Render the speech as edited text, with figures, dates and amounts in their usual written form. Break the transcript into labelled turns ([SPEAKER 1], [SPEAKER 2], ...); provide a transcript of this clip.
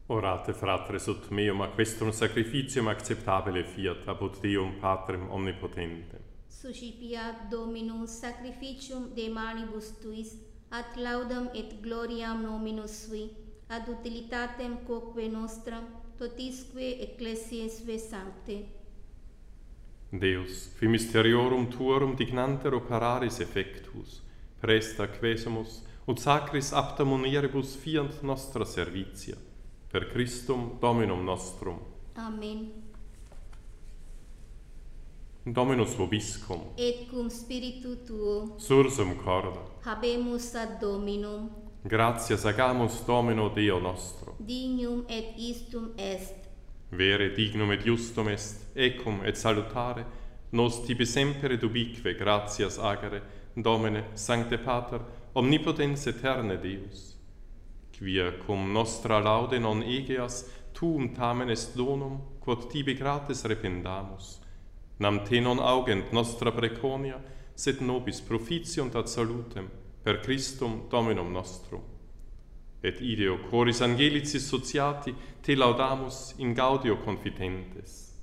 [SPEAKER 1] Orate, fratres, ut meum a questum sacrificium acceptabile fiat apud Deum Patrem omnipotentem.
[SPEAKER 2] Suscipiat Dominus sacrificium de manibus tuis, ad laudam et gloriam nominus sui, ad utilitatem quoque nostram, totisque ecclesiae sue sancte.
[SPEAKER 1] Deus, qui mysteriorum tuorum dignanter operaris effectus, presta quesumus, ut sacris apta munieribus fiant nostra servitia, per Christum Dominum nostrum.
[SPEAKER 2] Amen.
[SPEAKER 1] Dominus vobiscum,
[SPEAKER 2] Et cum spiritu tuo,
[SPEAKER 1] sursum corda,
[SPEAKER 2] habemus ad Dominum,
[SPEAKER 1] gratias agamus Domino Deo nostro.
[SPEAKER 2] dignum et istum est.
[SPEAKER 1] Vere dignum et justum est, ecum et salutare, nos tibi semper et ubique gratias agere, Domine, Sancte Pater, omnipotens aeterne Deus. Quia cum nostra laude non egeas, tuum tamen est donum, quod tibi gratis rependamus. Nam te non augent nostra preconia, sed nobis proficiunt ad salutem, per Christum Dominum nostrum. Et ideo coris angelicis sociati te laudamus in gaudio confitentes.